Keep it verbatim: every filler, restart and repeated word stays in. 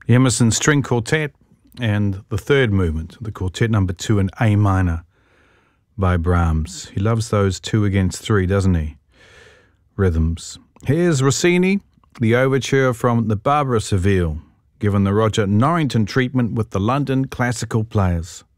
the Emerson String Quartet, and the third movement, the Quartet number two in A minor by Brahms. He loves those two against three, doesn't he? Rhythms. Here's Rossini, the overture from the Barbara Seville, given the Roger Norrington treatment with the London Classical Players.